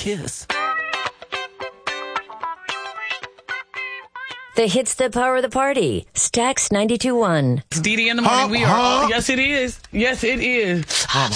kiss. The hits that power the party. Stax 92.1. It's DD in the morning. We are all, yes, it is. Yes, it is.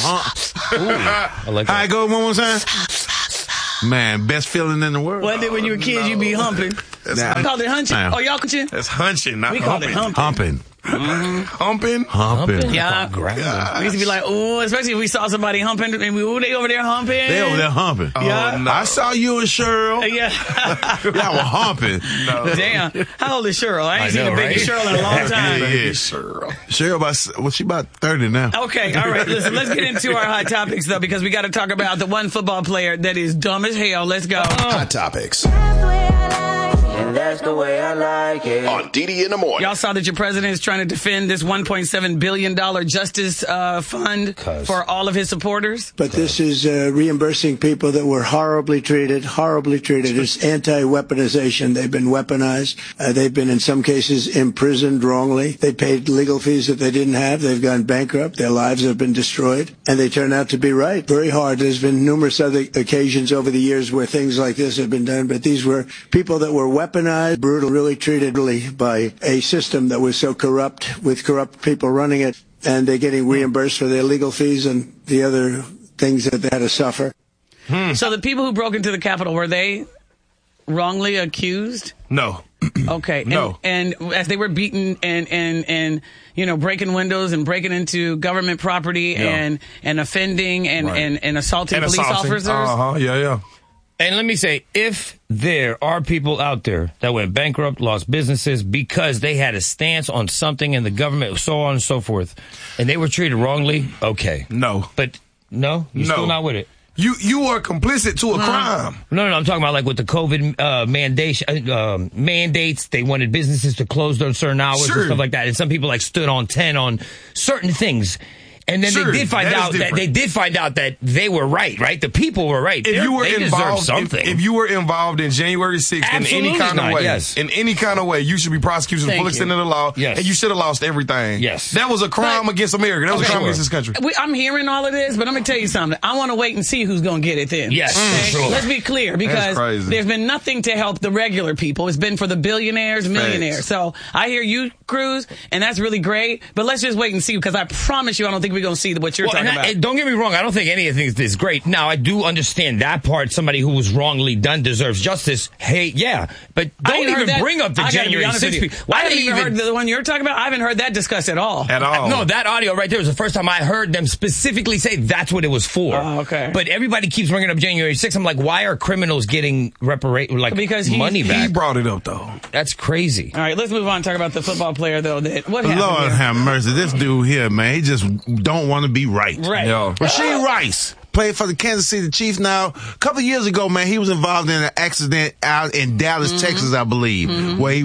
I like that. All right, go one more time. Man, best feeling in the world. One day when you were kids, you be humping. I called it hunching. Nah. Oh, y'all could That's hunching, not We called it humping. humping. Humping. Humping? Yeah. We used to be like, oh, especially if we saw somebody humping, and they over there humping. They over there humping. Yeah. Oh, no. I saw you and Cheryl. Yeah. Y'all were humping. No. Damn. How old is Cheryl? I ain't seen know, a baby right? Cheryl in a long time. Yeah. Cheryl, she about 30 now. Okay, all right. Listen, let's get into our hot topics, though, because we got to talk about the one football player that is dumb as hell. Let's go. Hot Topics. That's the way I like it. On DD in the morning. Y'all saw that your president is trying to defend this $1.7 billion justice fund for all of his supporters. But this is reimbursing people that were horribly treated. It's anti-weaponization. They've been weaponized. They've been, in some cases, imprisoned wrongly. They paid legal fees that they didn't have. They've gone bankrupt. Their lives have been destroyed. And they turn out to be right. Very hard. There's been numerous other occasions over the years where things like this have been done. But these were people that were weaponized, brutal, really treated by a system that was so corrupt, with corrupt people running it, and they're getting reimbursed for their legal fees and the other things that they had to suffer. So the people who broke into the Capitol, were they wrongly accused? No. Okay. No. And as they were beaten and breaking windows and breaking into government property and offending and assaulting police officers. Yeah. And let me say, if there are people out there that went bankrupt, lost businesses because they had a stance on something in the government, so on and so forth, and they were treated wrongly, okay. No. But no? You're still not with it? You are complicit to a crime. No, I'm talking about like with the COVID mandates. They wanted businesses to close during certain hours and stuff like that. And some people like stood on 10 on certain things. And then they did find out that they were right? The people were right. If you were they involved, something. If you were involved in January 6th in any kind of way, in any kind of way, you should be prosecuted to the full extent of the law. Yes. And you should have lost everything. Yes. That was a crime against America. That was a crime against this country. I'm hearing all of this, but let me tell you something. I want to wait and see who's going to get it then. Yes. Sure. Let's be clear, because there's been nothing to help the regular people. It's been for the billionaires, millionaires. So I hear you, Cruz, and that's really great. But let's just wait and see, because I promise you I don't think we're going to see what you're talking about. Don't get me wrong. I don't think anything is great. Now, I do understand that part. Somebody who was wrongly done deserves justice. Hey, yeah. But don't even bring up the January 6th. I haven't even heard the one you're talking about. I haven't heard that discussed at all. No, that audio right there was the first time I heard them specifically say that's what it was for. Oh, okay. But everybody keeps bringing up January 6th. I'm like, why are criminals getting because money back? He brought it up, though. That's crazy. All right, let's move on and talk about the football player, though. What happened? Lord have mercy. This dude here, man, he just don't want to be right. Right. Yo. Rasheed Rice played for the Kansas City Chiefs now. A couple of years ago, man, he was involved in an accident out in Dallas, Texas, I believe, where he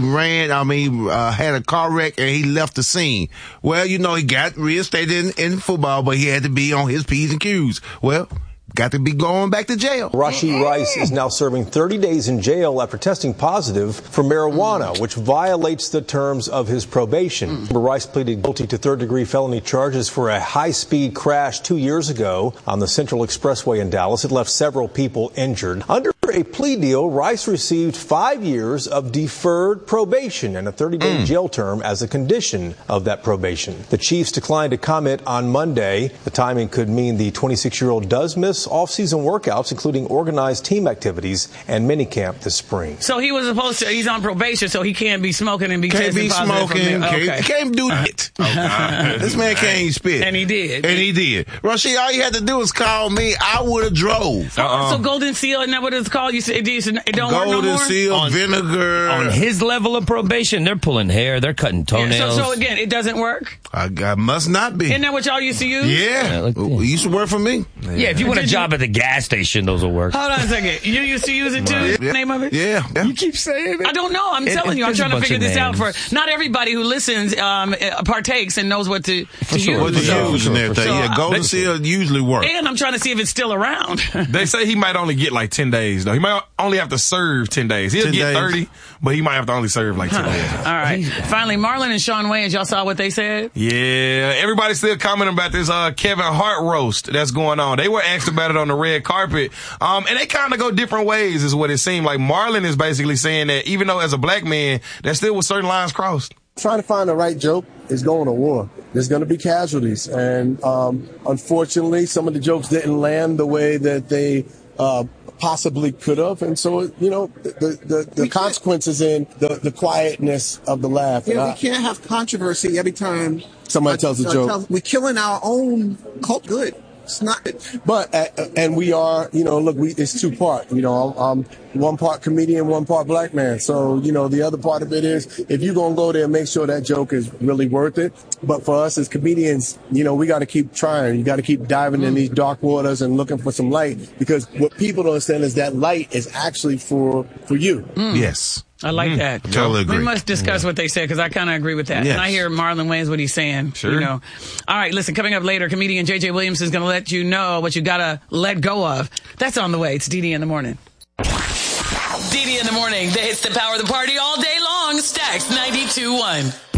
had a car wreck and he left the scene. Well, he got reinstated in football, but he had to be on his P's and Q's. Well, got to be going back to jail. Rasheed Rice is now serving 30 days in jail after testing positive for marijuana, which violates the terms of his probation. Rice pleaded guilty to third-degree felony charges for a high-speed crash 2 years ago on the Central Expressway in Dallas. It left several people injured. Under a plea deal, Rice received 5 years of deferred probation and a 30-day jail term as a condition of that probation. The Chiefs declined to comment on Monday. The timing could mean the 26-year-old does miss off-season workouts, including organized team activities and minicamp this spring. So he was he's on probation, so he can't be smoking and can't be smoking. Can't do it. This man can't even spit. And he did. Rasheed, all you had to do was call me. I would have drove. So Golden Seal, isn't that what it's called? You said it don't work no more? Golden Seal, vinegar. On his level of probation, they're pulling hair, they're cutting toenails. So again, it doesn't work? I must not be. Isn't that what y'all used to use? Yeah. It used to work for me. Yeah, if you want a job at the gas station, those will work. Hold on a second. You used to use it too? Right. The name of it? Yeah. You keep saying it. I don't know. I'm telling you. I'm trying to figure this out for not everybody who listens partakes and knows what to use. What to use and everything. So, Golden Seal usually works. And I'm trying to see if it's still around. They say he might only get like 10 days, though. He might only have to serve 10 days. He'll get 30, but he might have to only serve like 10 days. All right. Finally, Marlon and Shawn Wayans, y'all saw what they said? Yeah. Everybody's still commenting about this Kevin Hart roast that's going on. They were asked about it on the red carpet. And they kind of go different ways is what it seemed like. Marlon is basically saying that even though as a black man, there still was certain lines crossed. Trying to find the right joke is going to war. There's going to be casualties. And unfortunately, some of the jokes didn't land the way that they possibly could have. And so, you know, the consequences in the quietness of the laugh. Yeah, we can't have controversy every time somebody tells a joke. We're killing our own cult good. It's not. But, and we are, you know, look, it's two part. You know, I'm one part comedian, one part black man. So, you know, the other part of it is if you're going to go there, make sure that joke is really worth it. But for us as comedians, you know, we got to keep trying. You got to keep diving in these dark waters and looking for some light, because what people don't understand is that light is actually for you. Yes. I like that. Totally agree. We must discuss what they said, because I kind of agree with that. Yes. And I hear Marlon Wayans, what he's saying. Sure. You know. All right, listen, coming up later, comedian J.J. Williamson is going to let you know what you got to let go of. That's on the way. It's DD in the Morning. DD in the Morning. The hits that power the party all day long. Stacks 92.1.